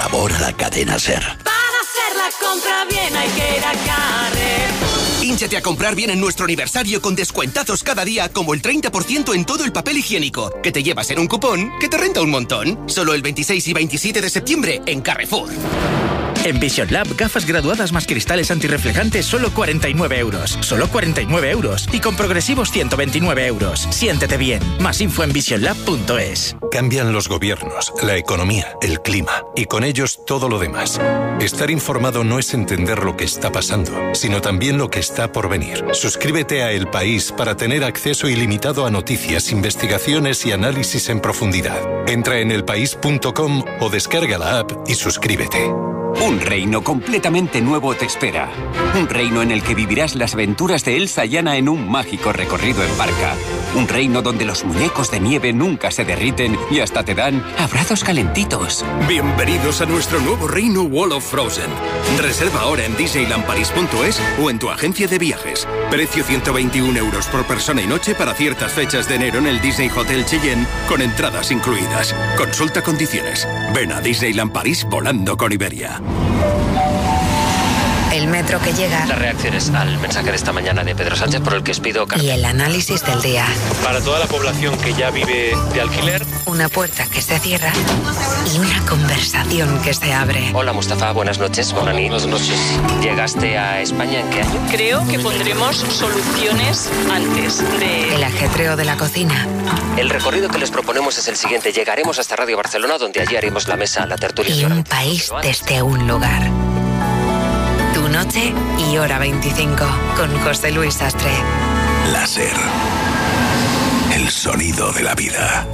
sabor a la cadena SER. Para hacer la compra bien hay que ir a Carrefour. Hínchate a comprar bien en nuestro aniversario con descuentazos cada día, como el 30% en todo el papel higiénico, que te llevas en un cupón que te renta un montón. Solo el 26 y 27 de septiembre en Carrefour. En Vision Lab, gafas graduadas más cristales antirreflejantes, solo 49 euros. Solo 49 euros. Y con progresivos 129 euros. Siéntete bien. Más info en visionlab.es. Cambian los gobiernos, la economía, el clima y con ellos todo lo demás. Estar informado no es entender lo que está pasando, sino también lo que está por venir. Suscríbete a El País para tener acceso ilimitado a noticias, investigaciones y análisis en profundidad. Entra en elpaís.com o descarga la app y suscríbete. Un reino completamente nuevo te espera. Un reino en el que vivirás las aventuras de Elsa y Anna en un mágico recorrido en barca. Un reino donde los muñecos de nieve nunca se derriten y hasta te dan abrazos calentitos. Bienvenidos a nuestro nuevo reino Wall of Frozen. Reserva ahora en disneylandparis.es o en tu agencia de viajes. Precio 121 euros por persona y noche para ciertas fechas de enero en el Disney Hotel Cheyenne, con entradas incluidas. Consulta condiciones. Ven a Disneyland París volando con Iberia. El metro que llega. Las reacciones al mensaje de esta mañana de Pedro Sánchez, por el que os pido... Y el análisis del día. Para toda la población que ya vive de alquiler. Una puerta que se cierra y una conversación que se abre. Hola, Mustafa, buenas noches. Buenas noches. ¿Llegaste a España en qué año? Creo que pondremos soluciones antes de... El ajetreo de la cocina. El recorrido que les proponemos es el siguiente. Llegaremos hasta Radio Barcelona, donde allí haremos la mesa, la tertulia. Y un país desde un lugar. Tu noche y hora 25, con José Luis Sastre. La SER. El sonido de la vida.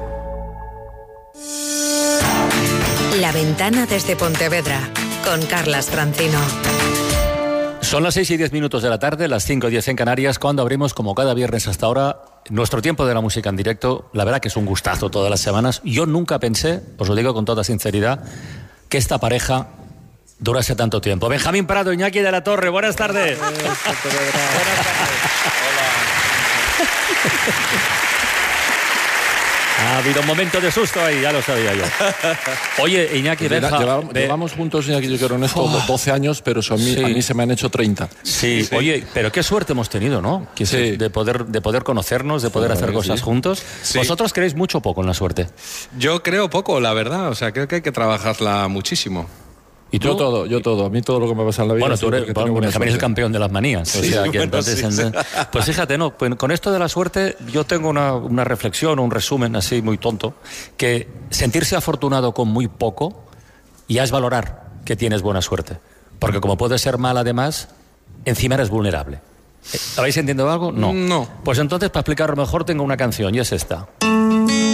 La ventana desde Pontevedra, con Carlas Francino. Son las 6:10 de la tarde, las 5:10 en Canarias, cuando abrimos, como cada viernes hasta ahora, nuestro tiempo de la música en directo. La verdad que es un gustazo todas las semanas. Yo nunca pensé, os lo digo con toda sinceridad, que esta pareja durase tanto tiempo. Benjamín Prado, Iñaki de la Torre, buenas tardes. Buenas tardes. Hola. Ha habido un momento de susto ahí, ya lo sabía yo. Oye, Iñaki, llevamos juntos, Iñaki, yo creo, en esto 12 años, pero a mí se me han hecho 30. Sí, oye, pero qué suerte hemos tenido, ¿no? De poder conocernos, de poder hacer cosas juntos. Sí. ¿Vosotros creéis mucho o poco en la suerte? Yo creo poco, la verdad. O sea, creo que hay que trabajarla muchísimo. ¿Y tú? Yo todo. A mí todo lo que me pasa en la vida... Bueno, tú eres el campeón de las manías. Sí, o sea, que bueno, entonces, sí. Pues fíjate, no, pues con esto de la suerte yo tengo una reflexión, un resumen así muy tonto, que sentirse afortunado con muy poco ya es valorar que tienes buena suerte. Porque como puede ser mal además, encima eres vulnerable. ¿Habéis entendido algo? No. No. Pues entonces, para explicarlo mejor, tengo una canción y es esta.